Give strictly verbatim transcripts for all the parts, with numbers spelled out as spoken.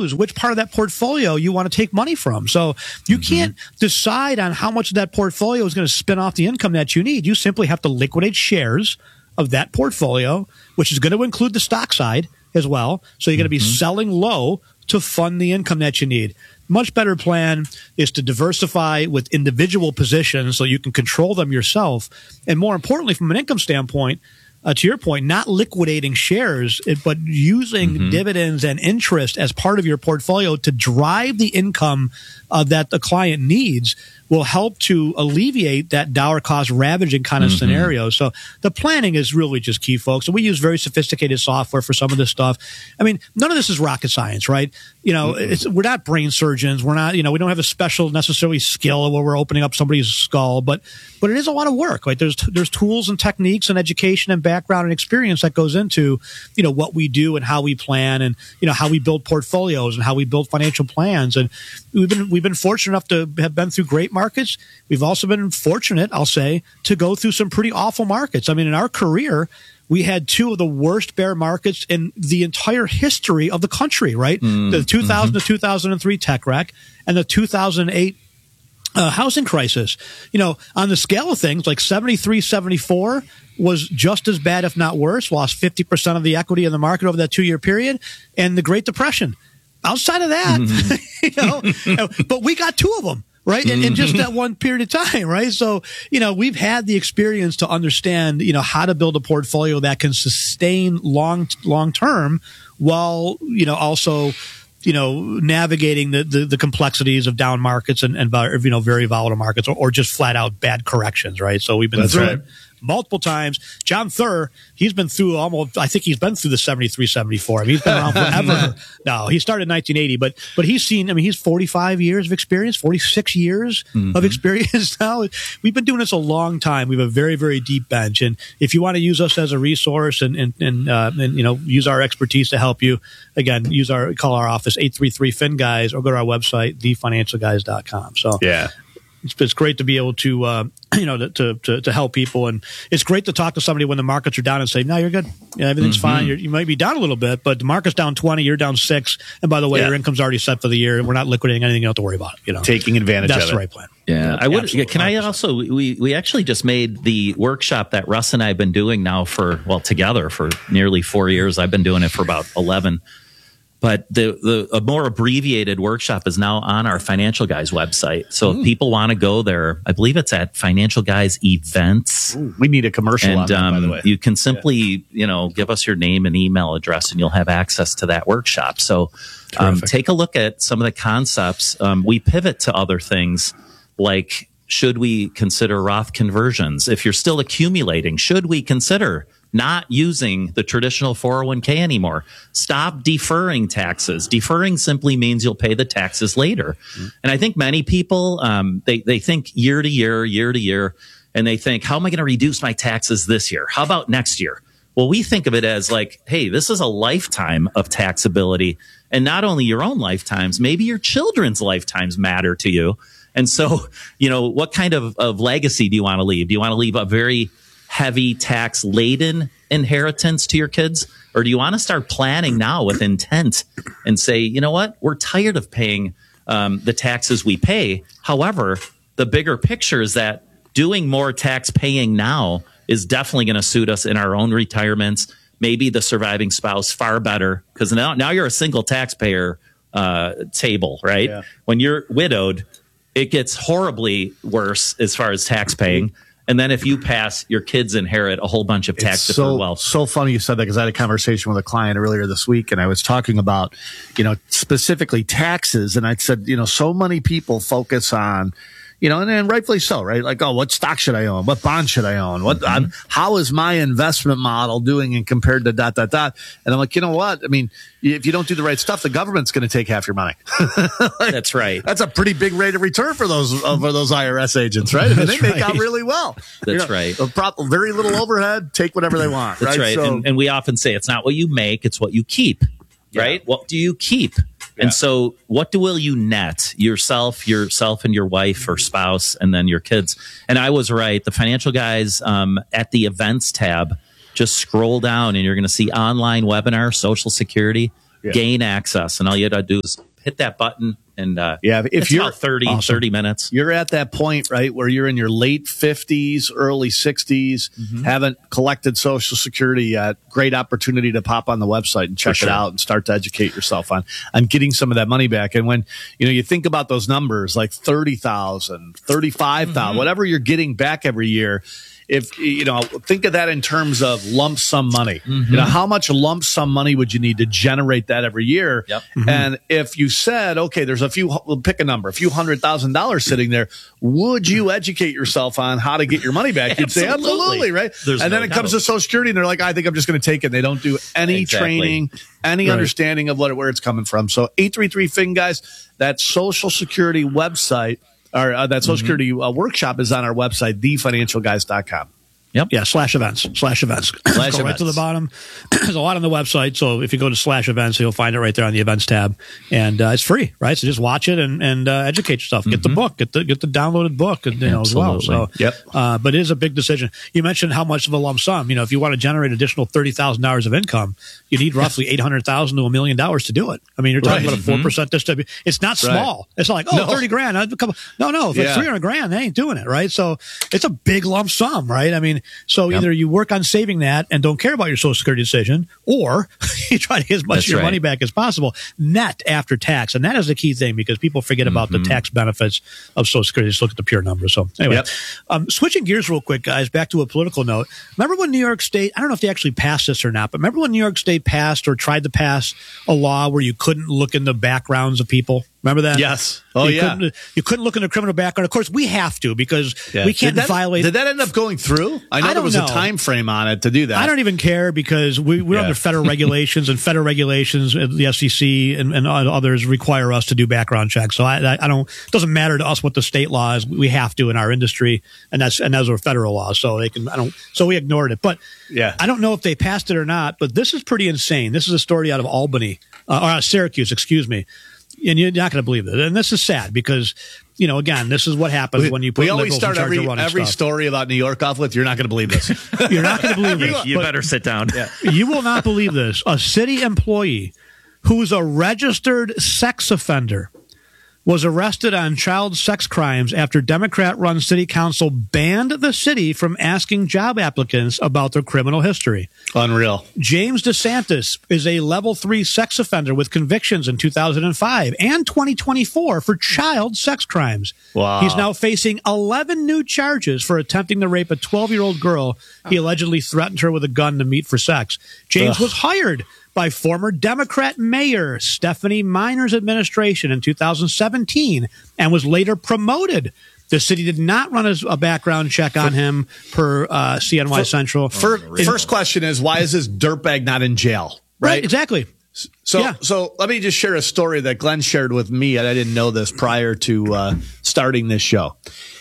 choose which part of that portfolio you want to take money from. So you mm-hmm. can't decide on how much of that portfolio is going to spin off the income that you need. You simply have to liquidate shares of that portfolio, which is going to include the stock side as well. So you're going to be mm-hmm. selling low to fund the income that you need. Much better plan is to diversify with individual positions so you can control them yourself. And more importantly, from an income standpoint, uh, to your point, not liquidating shares, but using mm-hmm. dividends and interest as part of your portfolio to drive the income uh, that the client needs will help to alleviate that dollar cost ravaging kind of mm-hmm. scenario. So the planning is really just key, folks. And we use very sophisticated software for some of this stuff. I mean, none of this is rocket science, right? You know, mm-hmm. it's, we're not brain surgeons. We're not, you know, we don't have a special necessarily skill where we're opening up somebody's skull, but, but it is a lot of work, right? There's, there's tools and techniques and education and background and experience that goes into, you know, what we do and how we plan and, you know, how we build portfolios and how we build financial plans. And we've been, we've been fortunate enough to have been through great markets. We've also been fortunate, I'll say, to go through some pretty awful markets. I mean, in our career, we had two of the worst bear markets in the entire history of the country, right? Mm, the two thousand mm-hmm. to two thousand three tech wreck and the two thousand eight uh, housing crisis. You know, on the scale of things, like seventy-three, seventy-four was just as bad, if not worse, lost fifty percent of the equity in the market over that two-year period, and the Great Depression. Outside of that, mm-hmm. you know, but we got two of them. Right. In, in just that one period of time. Right. So, you know, we've had the experience to understand, you know, how to build a portfolio that can sustain long, long term while, you know, also, you know, navigating the, the, the complexities of down markets and, and, you know, very volatile markets or, or just flat out bad corrections. Right. So we've been That's through right. it multiple times. John Thur, he's been through almost, I think he's been through the seventy-three, seventy-four. I mean, he's been around forever. No, he started in nineteen eighty, but, but he's seen, I mean, he's forty-five years of experience, forty-six years mm-hmm. of experience now. We've been doing this a long time. We have a very, very deep bench. And if you want to use us as a resource and, and, and, uh, and, you know, use our expertise to help you, again, use our, call our office eight three three Fin Guys or go to our website, the financial guys dot com. So, yeah. It's, it's great to be able to, uh, you know, to, to to help people, and it's great to talk to somebody when the markets are down and say, "No, you're good. Yeah, everything's mm-hmm. fine. You're, you might be down a little bit, but the market's down twenty, you're down six, and by the way, yeah. your income's already set for the year. We're not liquidating anything. You don't have to worry about it. You know, taking advantage That's of it. the right plan. Yeah, yeah I would. Yeah, can I also? We we actually just made the workshop that Russ and I have been doing now for well together for nearly four years. I've been doing it for about eleven. But the, the a more abbreviated workshop is now on our Financial Guys website. So mm. if people want to go there, I believe it's at Financial Guys Events. Ooh, we need a commercial and, on that, um, by the way. You can simply, yeah. you know, give us your name and email address, and you'll have access to that workshop. So um, take a look at some of the concepts. Um, we pivot to other things like, should we consider Roth conversions? If you're still accumulating, should we consider not using the traditional four oh one k anymore? Stop deferring taxes. Deferring simply means you'll pay the taxes later. Mm-hmm. And I think many people, um, they, they think year to year, year to year, and they think, how am I going to reduce my taxes this year? How about next year? Well, we think of it as like, hey, this is a lifetime of taxability. And not only your own lifetimes, maybe your children's lifetimes matter to you. And so, you know, what kind of, of legacy do you want to leave? Do you want to leave a very heavy tax laden inheritance to your kids? Or do you want to start planning now with intent and say, you know what, we're tired of paying um, the taxes we pay. However, the bigger picture is that doing more tax paying now is definitely going to suit us in our own retirements. Maybe the surviving spouse far better, because now, now you're a single taxpayer uh, table, right? Yeah. When you're widowed, it gets horribly worse as far as tax paying. And then if you pass, your kids inherit a whole bunch of tax deferred so, wealth. So funny you said that, because I had a conversation with a client earlier this week, and I was talking about, you know, specifically taxes. And I said, you know, so many people focus on, you know, and, and rightfully so, right? Like, oh, what stock should I own? What bond should I own? What, mm-hmm. I'm, how is my investment model doing and compared to dot, dot, dot? And I'm like, you know what? I mean, if you don't do the right stuff, the government's going to take half your money. Like, that's right. That's a pretty big rate of return for those, uh, for those I R S agents, right? I mean, they make right. out really well. That's you know, right. A prop, very little overhead, take whatever they want. That's right. right. So, and, and we often say it's not what you make, it's what you keep, yeah. right? What do you keep? Yeah. And so what do will you net? Yourself, yourself and your wife or spouse, and then your kids. And I was right. The Financial Guys, um, at the events tab, just scroll down and you're going to see online webinar, Social Security. Yeah. gain access, and all you got to do is hit that button. And uh, yeah, if you're about thirty, awesome. thirty minutes, you're at that point, right, where you're in your late fifties, early sixties, mm-hmm. haven't collected Social Security yet. Great opportunity to pop on the website and check sure. it out and start to educate yourself on on getting some of that money back. And when you know you think about those numbers, like thirty thousand, thirty-five thousand, mm-hmm. whatever you're getting back every year. If you know, think of that in terms of lump sum money. Mm-hmm. You know, how much lump sum money would you need to generate that every year? Yep. Mm-hmm. And if you said, okay, there's a few, we'll pick a number, a few hundred thousand dollars sitting there, would you educate yourself on how to get your money back? You'd say, absolutely, right? There's and no then it doubt. comes to Social Security, and they're like, I think I'm just going to take it. And they don't do any Exactly. training, any Right. understanding of what where it's coming from. So eight three three F I N, guys, that Social Security website, or uh, that Social Mm-hmm. Security uh, workshop is on our website, the financial guys dot com. Yep. Yeah, slash events, slash events. Slash Go right events. to the bottom. There's a lot on the website, so if you go to slash events, you'll find it right there on the events tab, and uh, it's free, right? So just watch it and, and uh, educate yourself. Get Mm-hmm. the book, get the get the downloaded book, and, you know, as well. So, Absolutely. Yep. Uh, but it is a big decision. You mentioned how much of a lump sum. You know, if you want to generate additional thirty thousand dollars of income, you need roughly eight hundred thousand to a million dollars to do it. I mean, you're talking Right. about a four percent distribution. It's not small. It's not like oh, No. thirty grand. I'd come- No, no. If it's Yeah. three hundred grand, they ain't doing it, right? So it's a big lump sum, right? I mean, so Yep. either you work on saving that and don't care about your Social Security decision, or you try to get as much That's of your right. money back as possible net after tax. And that is the key thing, because people forget about Mm-hmm. the tax benefits of Social Security. Just look at the pure numbers. So anyway, Yep. um, switching gears real quick, guys, back to a political note. Remember when New York State, I don't know if they actually passed this or not, but remember when New York State passed or tried to pass a law where you couldn't look in the backgrounds of people? Remember that? Yes. Oh, you yeah. Couldn't, you couldn't look in the criminal background. Of course, we have to, because Yeah. we can't did that, violate. Did that end up going through? I know I there don't was know. a time frame on it to do that. I don't even care, because we, we're Yeah. under federal regulations, and federal regulations, uh, the S E C and, and others require us to do background checks. So I, I, I don't. It doesn't matter to us what the state law is. We have to in our industry, and that's and those are federal laws. So they can. I don't. So we ignored it. But Yeah. I don't know if they passed it or not. But this is pretty insane. This is a story out of Albany uh, or out of Syracuse, excuse me. And you're not going to believe it. And this is sad, because, you know, again, this is what happens We, when you put we always liberals start in charge every of running every stuff. story about New York off with, you're not going to believe this. You're not going to believe this. You but- better sit down. Yeah. You will not believe this. A city employee who's a registered sex offender was arrested on child sex crimes after Democrat-run city council banned the city from asking job applicants about their criminal history. Unreal. James DeSantis is a level three sex offender with convictions in two thousand five and twenty twenty-four for child sex crimes. Wow. He's now facing eleven new charges for attempting to rape a twelve-year-old girl. He allegedly threatened her with a gun to meet for sex. James Ugh. was hired by former Democrat Mayor Stephanie Miner's administration in two thousand seventeen and was later promoted. The city did not run a, a background check on him per uh, C N Y For- Central. First, first question is, why is this dirtbag not in jail? right, Right. exactly. So, Yeah. so let me just share a story that Glenn shared with me, and I didn't know this prior to uh, starting this show.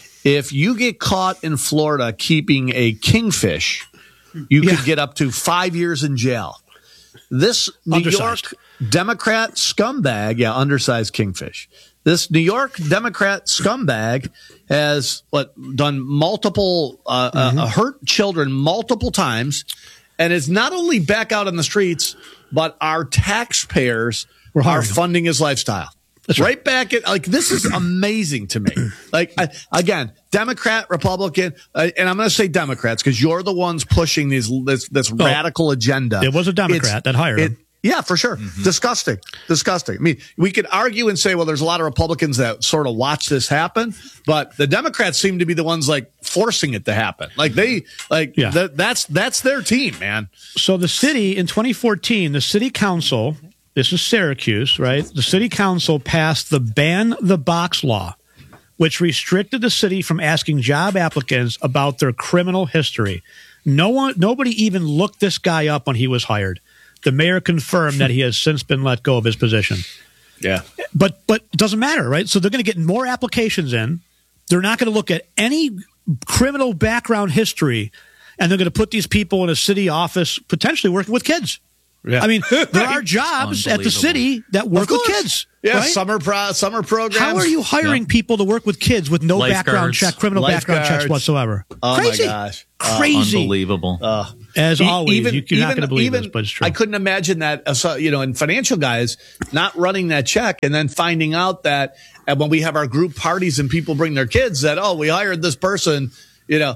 If you get caught in Florida keeping a kingfish, you Yeah. could get up to five years in jail. This New Undersized. York Democrat scumbag, yeah, undersized kingfish. This New York Democrat scumbag has what done multiple uh, Mm-hmm. uh, hurt children multiple times, and is not only back out on the streets, but our taxpayers We're are hiring him. funding his lifestyle. That's right. right. back at like this is amazing to me. Like I, again, Democrat, Republican, uh, and I'm going to say Democrats because you're the ones pushing these this this radical agenda. It was a Democrat It's- that hired it- him. Yeah, for sure. Disgusting. Disgusting. I mean, we could argue and say, well, there's a lot of Republicans that sort of watch this happen, but the Democrats seem to be the ones like forcing it to happen. Like they, like Yeah. th- that's, that's their team, man. So the city in twenty fourteen, the city council, this is Syracuse, right? The city council passed the Ban the Box law, which restricted the city from asking job applicants about their criminal history. No one, nobody even looked this guy up when he was hired. The mayor confirmed that he has since been let go of his position. Yeah. But but it doesn't matter, right? So they're going to get more applications in. They're not going to look at any criminal background history, and they're going to put these people in a city office potentially working with kids. Yeah. I mean, there are jobs at the city that work with kids. Yeah. right? Summer pro, summer programs. How are you hiring Yep. people to work with kids with no background Lifeguards. check, criminal background checks Lifeguards. whatsoever? Oh, my Crazy. gosh. Uh, Crazy. Unbelievable. Uh, As E- always, even, you, you're not even- going to believe even- this, but it's true. I couldn't imagine that, uh, so, you know, in financial guys not running that check and then finding out that uh, when we have our group parties and people bring their kids that, oh, we hired this person, you know,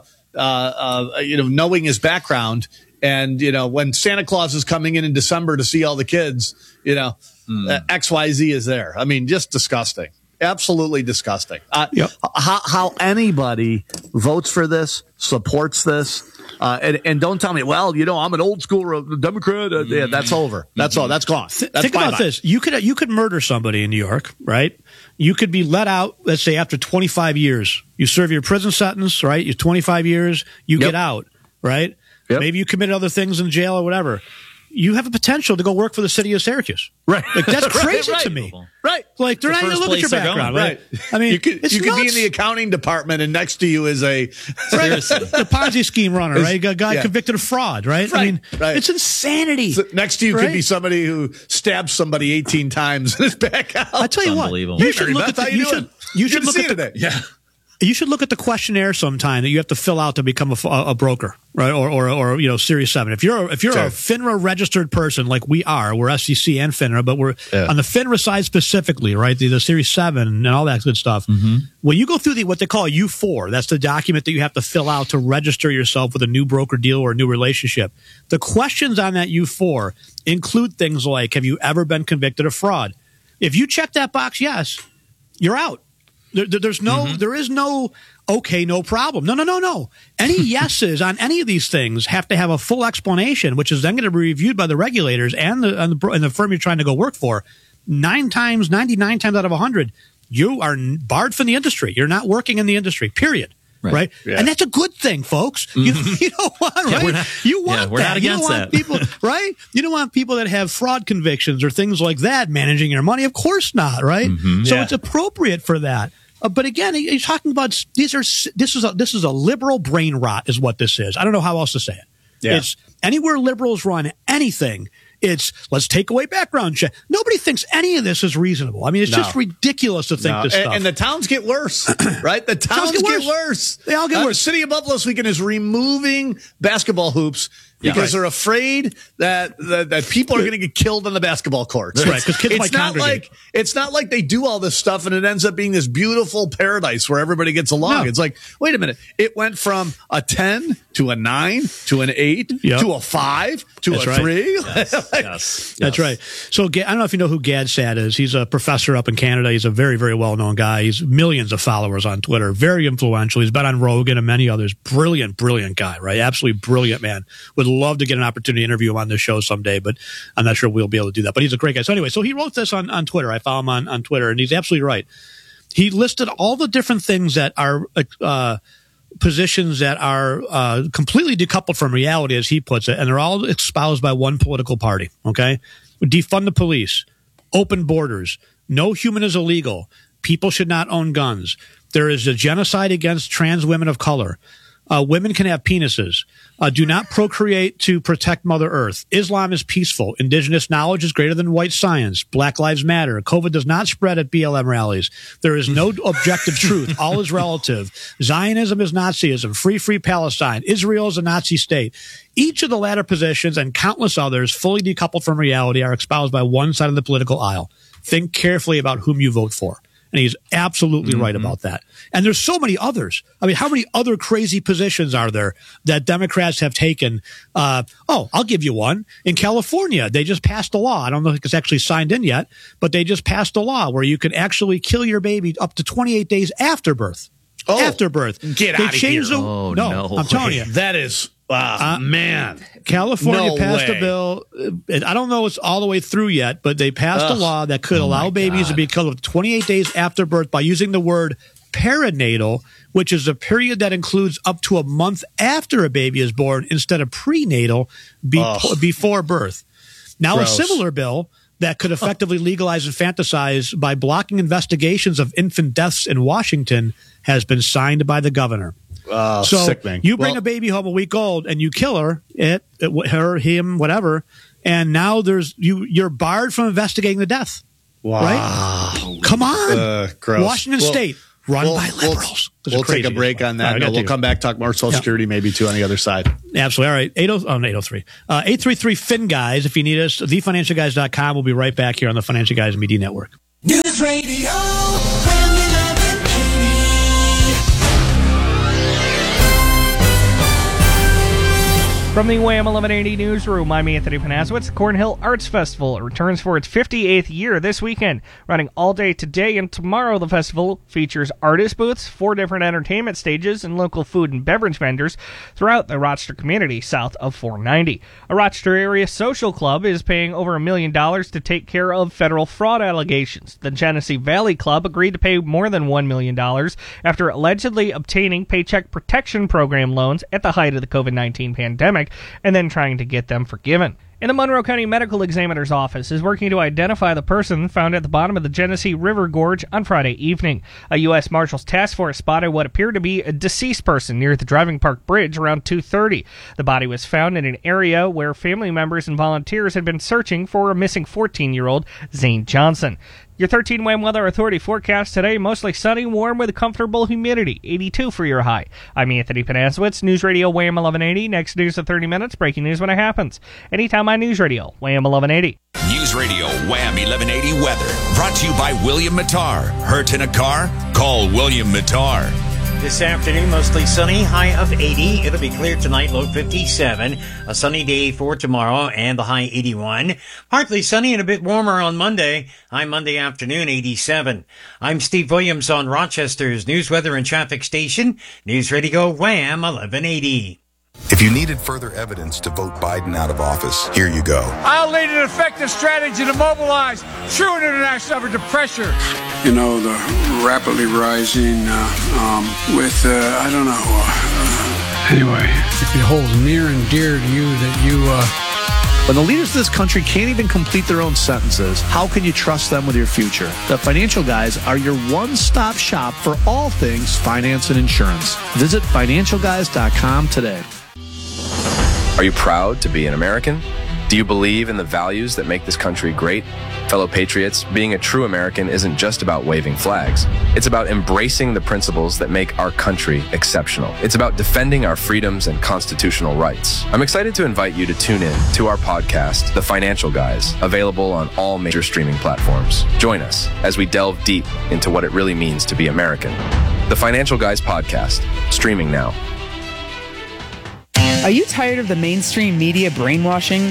uh, uh, you know, knowing his background. And, you know, when Santa Claus is coming in in December to see all the kids, you know, mm. uh, X Y Z is there. I mean, just disgusting. Absolutely disgusting. Uh, Yep. how, how anybody votes for this, supports this, uh, and, and don't tell me, well, you know, I'm an old school Democrat. Uh, yeah, that's over. That's mm-hmm. all. That's gone. That's Think about this. You could you could murder somebody in New York, right? You could be let out, let's say, after twenty-five years. You serve your prison sentence, right? You're twenty-five years. You Yep. get out, right? Yep. Maybe you committed other things in jail or whatever. You have a potential to go work for the city of Syracuse. Right. Like, that's crazy right, right. to me. Right. Like, they're The not even first looking at your place they're background, going. right? I mean, you could, it's you could be in nuts. the accounting department and next to you is a Seriously. the Ponzi scheme runner, right? A guy yeah. convicted of fraud, right? I Right, mean, right. it's insanity. So next to you right? could be somebody who stabs somebody eighteen times and is back out. I tell you what, Unbelievable. you Hey, should Mary look Beth, at the, how you you should doing? you should Good to look see at you the, today. Yeah. You should look at the questionnaire sometime that you have to fill out to become a, a broker, right? Or, or, or you know, Series Seven. If you're a, if you're Sure. a FINRA registered person like we are, we're S E C and FINRA, but we're Yeah. on the FINRA side specifically, right? The, the Series Seven and all that good stuff. Mm-hmm. When you go through the what they call U four, that's the document that you have to fill out to register yourself with a new broker deal or a new relationship. The questions on that U four include things like: have you ever been convicted of fraud? If you check that box, yes, you're out. There, there, there's no, mm-hmm. there is no, okay, no problem. No, no, no, no. Any yeses on any of these things have to have a full explanation, which is then going to be reviewed by the regulators and the, and the and the firm you're trying to go work for. Nine times, ninety-nine times out of a hundred, you are barred from the industry. You're not working in the industry. Period. Right, right? Yeah. And that's a good thing, folks. Mm-hmm. You, you don't want, right? Yeah, not, you want yeah, we're that. not against you don't want that. people, right? You don't want people that have fraud convictions or things like that managing your money. Of course not, right? Mm-hmm. So yeah. it's appropriate for that. Uh, but again, he, he's talking about these are this is a this is a liberal brain rot, is what this is. I don't know how else to say it. Yeah. It's anywhere liberals run anything. It's let's take away background check. Nobody thinks any of this is reasonable. I mean, it's no. just ridiculous to think no. this and, stuff. and the towns get worse, right? The towns, get get, worse. worse. They all get uh, worse. The city of Buffalo this weekend is removing basketball hoops because yeah, right. they're afraid that that, that people are going to get killed on the basketball courts. Right, because kids it's might not congregate. like it's not like they do all this stuff and it ends up being this beautiful paradise where everybody gets along. No. It's like, wait a minute, it went from a ten to a nine to an eight yep. to a five to That's a right. three. Yes, like, yes, That's yes. right. So I don't know if you know who Gad Sad is. He's a professor up in Canada. He's a very, very well-known guy. He's millions of followers on Twitter. Very influential. He's been on Rogan and many others. Brilliant, brilliant guy, right? Absolutely brilliant man. Would love to get an opportunity to interview him on this show someday, but I'm not sure we'll be able to do that. But he's a great guy. So anyway, so he wrote this on, on Twitter. I follow him on, on Twitter, and he's absolutely right. He listed all the different things that are uh, positions that are uh, completely decoupled from reality, as he puts it, and they're all espoused by one political party, okay? Defund the police, open borders, no human is illegal, people should not own guns, there is a genocide against trans women of color, uh, women can have penises, uh, do not procreate to protect Mother Earth, Islam is peaceful, indigenous knowledge is greater than white science, Black Lives Matter, COVID does not spread at B L M rallies, there is no objective truth, all is relative, Zionism is Nazism, free, free Palestine, Israel is a Nazi state. Each of the latter positions and countless others fully decoupled from reality are espoused by one side of the political aisle. Think carefully about whom you vote for. And he's absolutely mm-hmm. right about that. And there's so many others. I mean, how many other crazy positions are there that Democrats have taken? Uh, oh, I'll give you one. In California, they just passed a law. I don't know if it's actually signed in yet, but they just passed a law where you can actually kill your baby up to twenty-eight days after birth. Oh, after birth. Get they out of changed here. The, Oh, no, no I'm telling you. That is, uh, uh, man. California no passed way. a bill. I don't know it's all the way through yet, but they passed Ugh. a law that could Oh allow babies God. to be killed twenty-eight days after birth by using the word perinatal, which is a period that includes up to a month after a baby is born instead of prenatal be- Ugh. before birth. Now, Gross. a similar bill that could effectively legalize infanticide by blocking investigations of infant deaths in Washington has been signed by the governor. Uh, So sickening. you bring Well, a baby home a week old and you kill her, it, it, her, him, whatever, and now there's you. You're barred from investigating the death. wow. Right? Come on, Uh, gross. Washington Well, State. run we'll, by liberals. We'll, we'll take a break on that. Right, no, we'll come back, talk more Social yeah. Security maybe too on the other side. Absolutely. All right. eight oh, oh, eight oh three. Uh, eight three three F I N Guys. If you need us, the financial guys dot com. We'll be right back here on the Financial Guys Media Network. News Radio. From the Wham eleven eighty newsroom, I'm Anthony Panasowitz. Cornhill Arts Festival returns for its fifty-eighth year this weekend. Running all day today and tomorrow, the festival features artist booths, four different entertainment stages, and local food and beverage vendors throughout the Rochester community south of four ninety. A Rochester area social club is paying over a million dollars to take care of federal fraud allegations. The Genesee Valley Club agreed to pay more than one million dollars after allegedly obtaining Paycheck Protection Program loans at the height of the covid nineteen pandemic, and then trying to get them forgiven. And the Monroe County Medical Examiner's Office is working to identify the person found at the bottom of the Genesee River Gorge on Friday evening. A U S Marshals Task Force spotted what appeared to be a deceased person near the Driving Park Bridge around two thirty. The body was found in an area where family members and volunteers had been searching for a missing fourteen-year-old, Zane Johnson. Your thirteen Wham Weather Authority forecast today, mostly sunny, warm with comfortable humidity, eighty-two for your high. I'm Anthony Panasowitz, News Radio Wham eleven eighty. Next news in thirty minutes, breaking news when it happens. Anytime on News Radio, Wham eleven eighty. News Radio Wham eleven eighty Weather, brought to you by William Mattar. Hurt in a car? Call William Mattar. This afternoon, mostly sunny, high of eighty. It'll be clear tonight, low fifty-seven. A sunny day for tomorrow, and the high eighty-one. Partly sunny and a bit warmer on Monday. High Monday afternoon, eighty-seven. I'm Steve Williams on Rochester's News, Weather, and Traffic Station. News Radio Wham eleven eighty. If you needed further evidence to vote Biden out of office, here you go. I'll lead an effective strategy to mobilize true international effort to pressure. You know, the rapidly rising uh, um, with, uh, I don't know, uh, anyway, it holds near and dear to you that you... Uh, When the leaders of this country can't even complete their own sentences, how can you trust them with your future? The Financial Guys are your one-stop shop for all things finance and insurance. Visit financial guys dot com today. Are you proud to be an American? Do you believe in the values that make this country great? Fellow patriots, being a true American isn't just about waving flags. It's about embracing the principles that make our country exceptional. It's about defending our freedoms and constitutional rights. I'm excited to invite you to tune in to our podcast, The Financial Guys, available on all major streaming platforms. Join us as we delve deep into what it really means to be American. The Financial Guys podcast, streaming now. Are you tired of the mainstream media brainwashing?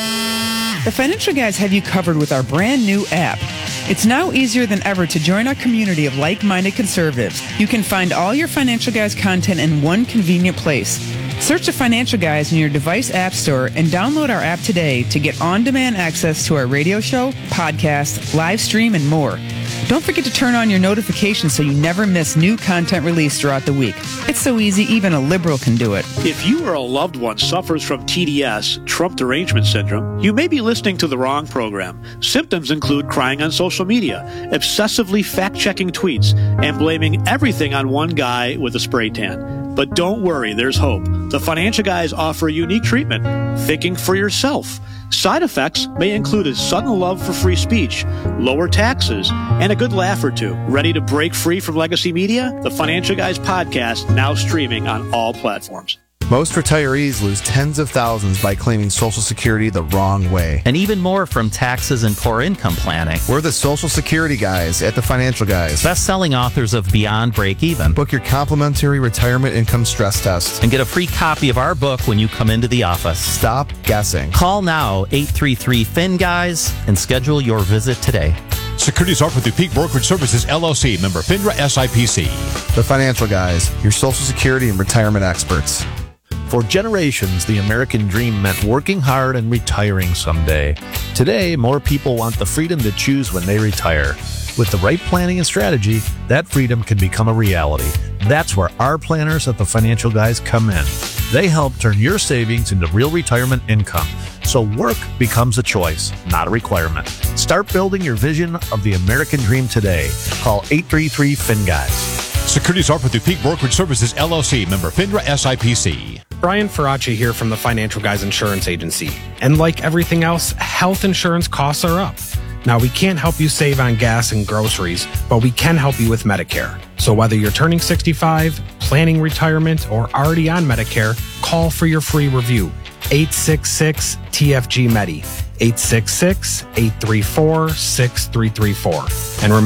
The Financial Guys have you covered with our brand new app. It's now easier than ever to join our community of like-minded conservatives. You can find all your Financial Guys content in one convenient place. Search the Financial Guys in your device app store and download our app today to get on-demand access to our radio show, podcast, live stream, and more. Don't forget to turn on your notifications so you never miss new content released throughout the week. It's so easy, even a liberal can do it. If you or a loved one suffers from T D S, Trump Derangement Syndrome, you may be listening to the wrong program. Symptoms include crying on social media, obsessively fact-checking tweets, and blaming everything on one guy with a spray tan. But don't worry, there's hope. The Financial Guys offer a unique treatment, thinking for yourself. Side effects may include a sudden love for free speech, lower taxes, and a good laugh or two. Ready to break free from legacy media? The Financial Guys podcast, now streaming on all platforms. Most retirees lose tens of thousands by claiming Social Security the wrong way. And even more from taxes and poor income planning. We're the Social Security guys at the Financial Guys. Best-selling authors of Beyond Break Even. Book your complimentary retirement income stress test. And get a free copy of our book when you come into the office. Stop guessing. Call now, eight three three F I N Guys, and schedule your visit today. Securities offered through Peak Brokerage Services, L L C, member FINRA S I P C. The Financial Guys, your Social Security and retirement experts. For generations, the American dream meant working hard and retiring someday. Today, more people want the freedom to choose when they retire. With the right planning and strategy, that freedom can become a reality. That's where our planners at the Financial Guys come in. They help turn your savings into real retirement income, so work becomes a choice, not a requirement. Start building your vision of the American dream today. Call eight three three F I N Guys. Securities offered through Peak Brokerage Services, L L C, member FINRA S I P C. Brian Faraci here from the Financial Guys Insurance Agency. And like everything else, health insurance costs are up. Now, we can't help you save on gas and groceries, but we can help you with Medicare. So whether you're turning sixty-five, planning retirement, or already on Medicare, call for your free review. eight six six T F G Medi. eight six six, eight three four, six three three four. And remember,